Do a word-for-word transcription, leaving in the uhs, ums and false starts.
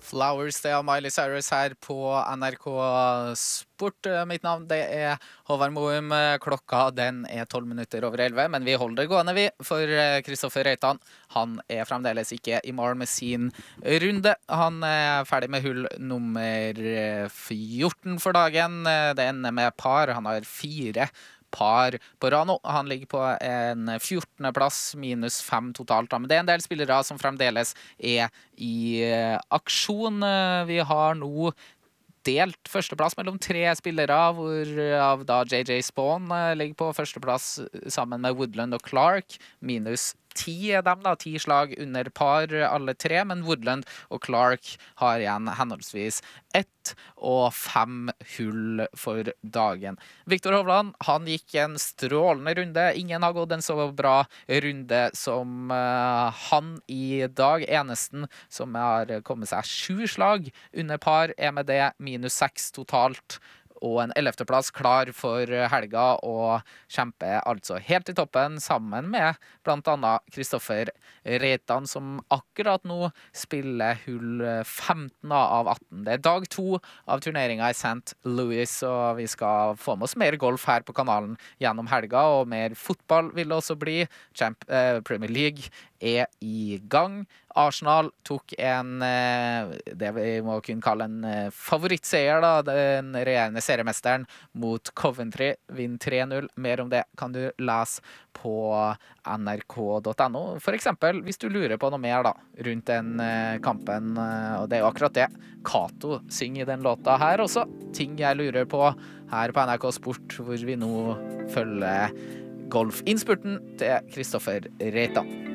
Flowers, det er Miley Cyrus her på N R K Sport. Mitt navn det er Håvard Moum. Klokka den er tolv minutter over elleve, men vi holder det gående vi, for Kristoffer Reitan, han er fremdeles ikke i mål med sin runde. Han er ferdig med hull nummer fjorten for dagen. Det ender med par, han har fire par på Rano. Han ligger på en fjortende plass, minus fem totalt. Men det er en del spillere som fremdeles er i aksjon. Vi har nå delt førsteplass mellom tre spillere, hvor av da J J Spawn ligger på førsteplass sammen med Woodland og Clark, minus ti er dem da, ti slag under par alle tre, men Woodland og Clark har igjen henholdsvis ett og fem hull for dagen. Viktor Hovland, han gikk en strålende runde. Ingen har gått en så bra runde som uh, han i dag. Enesten som har kommet seg sju slag under par er med det minus seks totalt, og en ellevte plass klar for helga og kjempe altså helt i toppen sammen med blant annet Kristoffer Reitan, som akkurat nå spiller hull femten av atten. Det er dag to av turneringen i Saint Louis, og vi skal få med oss mer golf her på kanalen gjennom helga, og mer fotball vil det også bli. Champ, eh, Premier League er i gang. Arsenal tok en, det vi må kunne kalle en favorittseier da, den regjerende seriemesteren mot Coventry, vinn tre null. Mer om det kan du lese på N R K punktum no. For eksempel, hvis du lurer på noe mer da, rundt den kampen, og det er jo akkurat det Kato synger i den låta her også. Ting jeg lurer på her på N R K Sport, hvor vi nå følger golfinnspurten til Kristoffer Reitan.